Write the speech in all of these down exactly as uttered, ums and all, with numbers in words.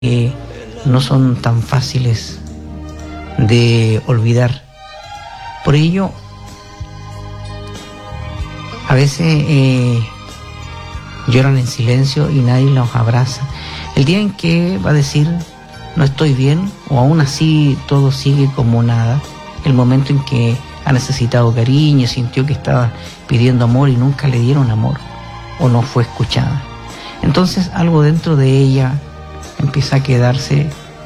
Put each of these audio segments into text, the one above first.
que no son tan fáciles de olvidar. Por ello, a veces eh, lloran en silencio y nadie los abraza. El día en que va a decir no estoy bien, o aún así todo sigue como nada, el momento en que ha necesitado cariño, sintió que estaba pidiendo amor y nunca le dieron amor, o no fue escuchada. Entonces algo dentro de ella empieza a quedarse,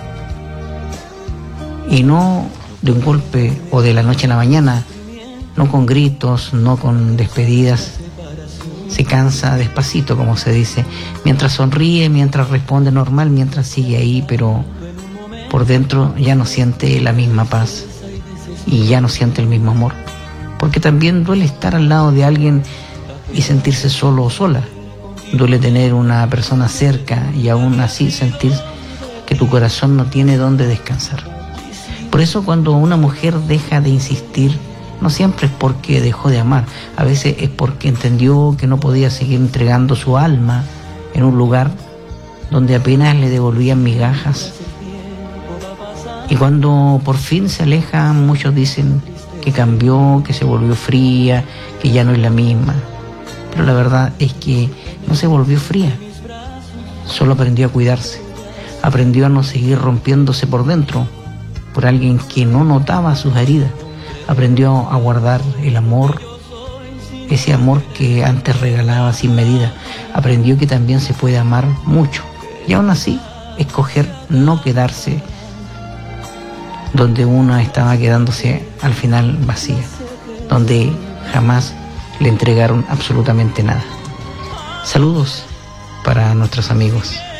y no de un golpe o de la noche a la mañana, no con gritos, no con despedidas. Se cansa despacito, como se dice, mientras sonríe, mientras responde normal, mientras sigue ahí, pero por dentro ya no siente la misma paz y ya no siente el mismo amor, porque también duele estar al lado de alguien y sentirse solo o sola. Duele tener una persona cerca y aún así sentir que tu corazón no tiene dónde descansar. Por eso cuando una mujer deja de insistir, no siempre es porque dejó de amar, a veces es porque entendió que no podía seguir entregando su alma en un lugar donde apenas le devolvían migajas. Y cuando por fin se aleja, muchos dicen que cambió, que se volvió fría, que ya no es la misma. Pero la verdad es que no se volvió fría, solo aprendió a cuidarse, aprendió a no seguir rompiéndose por dentro por alguien que no notaba sus heridas, aprendió a guardar el amor, ese amor que antes regalaba sin medida, aprendió que también se puede amar mucho y aún así escoger no quedarse donde uno estaba quedándose al final vacía, donde jamás le entregaron absolutamente nada. Saludos para nuestros amigos.